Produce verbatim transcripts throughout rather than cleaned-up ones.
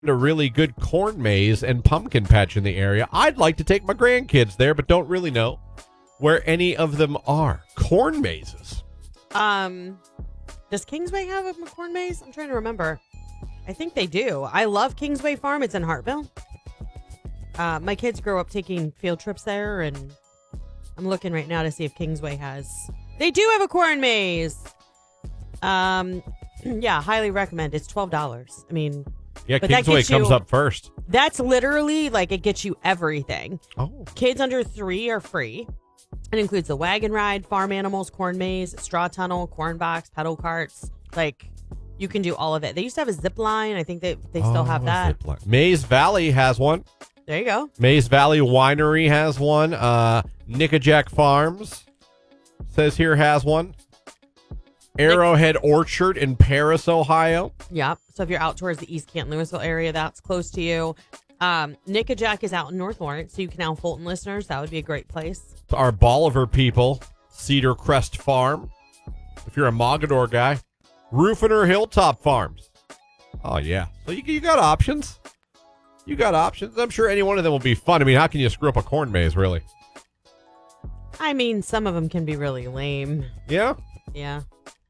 a really good corn maze and pumpkin patch in the area. I'd like to take my grandkids there, but don't really know where any of them are. Corn mazes. Um, does Kingsway have a corn maze? I'm trying to remember. I think they do. I love Kingsway Farm. It's in Hartville. Uh, my kids grew up taking field trips there, and I'm looking right now to see if Kingsway has. They do have a corn maze. Um, yeah, highly recommend. It's twelve dollars. I mean, Yeah, but that Kingsway gets you- comes up first. that's literally like it gets you everything. Oh. Kids under three are free. It includes the wagon ride, farm animals, corn maze, straw tunnel, corn box, pedal carts. Like, you can do all of it. They used to have a zip line. I think they, they still Oh, have that. zip line. Maze Valley has one. There you go. Maze Valley Winery has one. Uh, Nickajack Farms says here has one. Arrowhead Orchard in Paris, Ohio. Yep. So if you're out towards the East Canton, Louisville area, that's close to you. Um, Nickajack is out in North Lawrence, so you Canal Fulton listeners, that would be a great place. Our Bolivar people, Cedar Crest Farm. If you're a Mogador guy, Roofinor Hilltop Farms. Oh, yeah. So you, you got options. You got options. I'm sure any one of them will be fun. I mean, how can you screw up a corn maze, really? I mean, some of them can be really lame. Yeah? Yeah.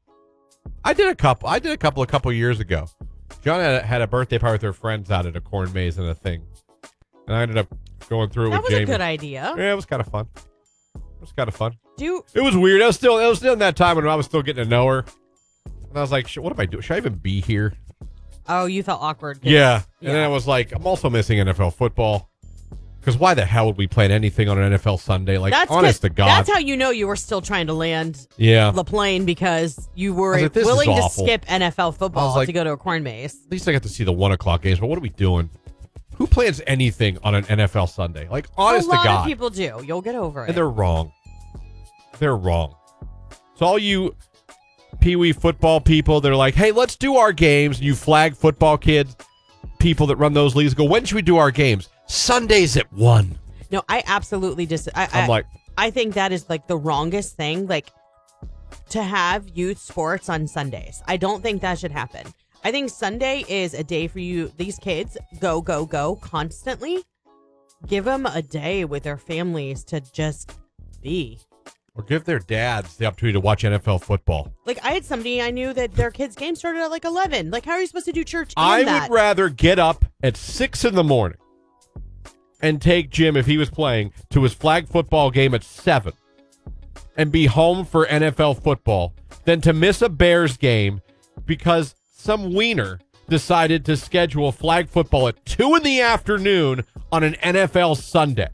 I did a couple. I did a couple a couple years ago. John had a, had a birthday party with her friends out at a corn maze and a thing, and I ended up going through it That with was Jamie. a good idea. Yeah, it was kind of fun. It was kind of fun. Do you, It was weird. I was still. It was still in that time when I was still getting to know her, and I was like, "What am I doing? Should I even be here?" oh, you felt awkward. 'cause- Yeah. And yeah. then I was like, "I'm also missing N F L football." Because why the hell would we plan anything on an N F L Sunday? Like, That's honest 'cause- to God. That's how you know you were still trying to land yeah. the plane because you were I was like, this is willing to awful. skip N F L I was football like- to go to a corn maze. At least I got to see the one o'clock games. But what are we doing? Who plans anything on an N F L Sunday? Like, honest a to lot God. of people do. You'll get over And it. they're wrong. They're wrong. So all you Pee Wee football people, they're like, hey, let's do our games. You flag football kids, people that run those leagues go, when should we do our games? Sundays at one. No, I absolutely dis. I, I'm I, like, I think that is like the wrongest thing. Like to have youth sports on Sundays. I don't think that should happen. I think Sunday is a day for you. These kids go, go, go constantly. Give them a day with their families to just be. or give their dads the opportunity to watch N F L football. Like, I had somebody I knew that their kid's game started at like eleven. Like, how are you supposed to do church and I that? would rather get up at six in the morning and take Jim, if he was playing, to his flag football game at seven and be home for N F L football than to miss a Bears game because some wiener decided to schedule flag football at two in the afternoon on an N F L Sunday.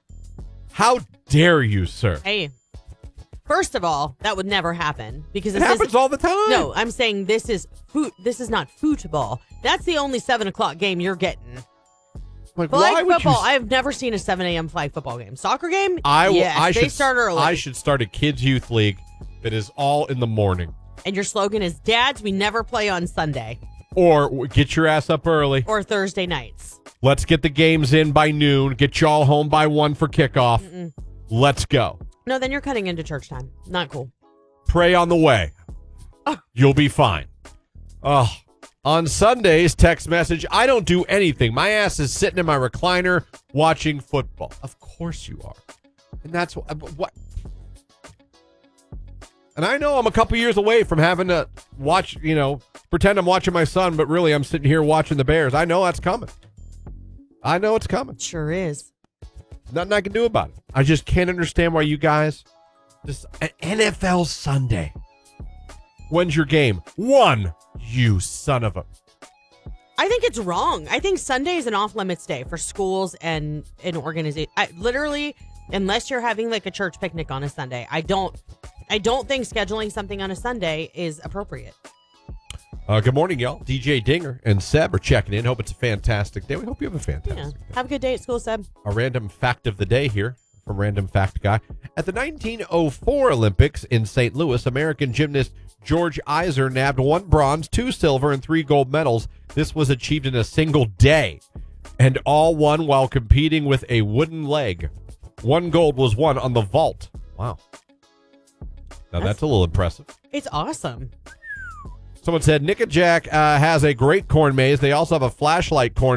How dare you, sir? Hey, first of all, that would never happen because It this happens is, all the time. No, I'm saying this is foot. This is not football. That's the only seven o'clock game you're getting. Like, Flag why would you football. s- I've never seen a seven a.m. flag football game. Soccer game. I will. Yes, I they should start early. I should start a kids youth league that is all in the morning, And your slogan is, "Dads, we never play on Sunday or w- get your ass up early. or Thursday nights." Let's get the games in by noon. Get y'all home by one for kickoff. Mm-mm. Let's go. No, then you're cutting into church time. Not cool. Pray on the way. Oh. You'll be fine. Oh, on Sundays, text message. I don't do anything. My ass is sitting in my recliner watching football. Of course you are, and that's what. what And I know I'm a couple years away from having to watch, you know, pretend I'm watching my son, but really I'm sitting here watching the Bears. I know that's coming. I know it's coming. Sure is. Nothing I can do about it. I just can't understand why you guys just an N F L Sunday. When's your game? One. You son of a. I think it's wrong. I think Sunday is an off limits day for schools and an organization. I literally, unless you're having like a church picnic on a Sunday, I don't. I don't think scheduling something on a Sunday is appropriate. Uh, good morning, y'all. D J Dinger and Seb are checking in. Hope it's a fantastic day. We hope you have a fantastic Yeah. day. Have a good day at school, Seb. A random fact of the day here from Random Fact Guy. At the nineteen oh four Olympics in Saint Louis, American gymnast George Iser nabbed one bronze, two silver, and three gold medals. This was achieved in a single day, and all won while competing with a wooden leg. One gold was won on the vault. Wow. Now that's, That's- a little impressive. It's awesome. Someone said Nick and Jack uh, has a great corn maze. They also have a flashlight corn